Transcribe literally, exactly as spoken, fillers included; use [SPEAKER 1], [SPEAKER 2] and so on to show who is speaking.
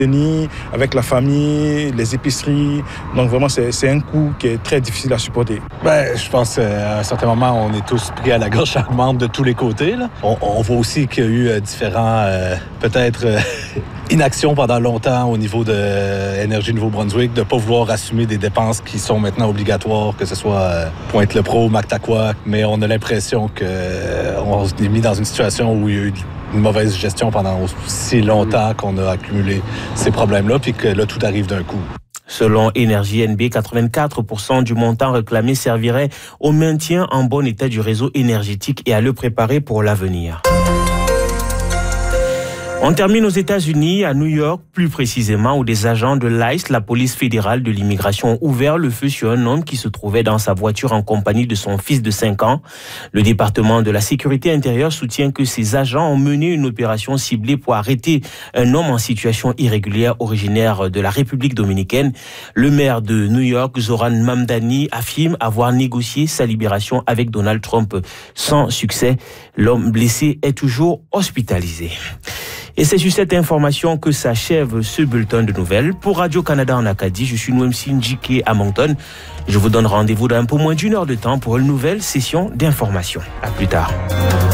[SPEAKER 1] avec la famille, les épiceries. Donc vraiment, c'est un coût qui est très difficile à supporter.
[SPEAKER 2] Ben, je pense qu'à un certain moment, on est tous pris à la gorge charmante de tous les côtés. Là. On, on voit aussi qu'il y a eu euh, différents, euh, peut-être, euh, inactions pendant longtemps au niveau de euh, Énergie Nouveau-Brunswick, de ne pas vouloir assumer des dépenses qui sont maintenant obligatoires, que ce soit euh, Pointe-le-Pro, Mactaquac, mais on a l'impression qu'on euh, s'est mis dans une situation où il y a eu une mauvaise gestion pendant si longtemps qu'on a accumulé ces problèmes-là, puis que là, tout arrive d'un coup.
[SPEAKER 3] Selon Énergie N B, quatre-vingt-quatre pour cent du montant réclamé servirait au maintien en bon état du réseau énergétique et à le préparer pour l'avenir. On termine aux États-Unis, à New York, plus précisément, où des agents de l'I C E, la police fédérale de l'immigration, ont ouvert le feu sur un homme qui se trouvait dans sa voiture en compagnie de son fils de cinq ans. Le département de la sécurité intérieure soutient que ces agents ont mené une opération ciblée pour arrêter un homme en situation irrégulière originaire de la République dominicaine. Le maire de New York, Zoran Mamdani, affirme avoir négocié sa libération avec Donald Trump sans succès. L'homme blessé est toujours hospitalisé. Et c'est sur cette information que s'achève ce bulletin de nouvelles. Pour Radio-Canada en Acadie, je suis Noemsi Njike à Moncton. Je vous donne rendez-vous dans un peu moins d'une heure de temps pour une nouvelle session d'information. À plus tard.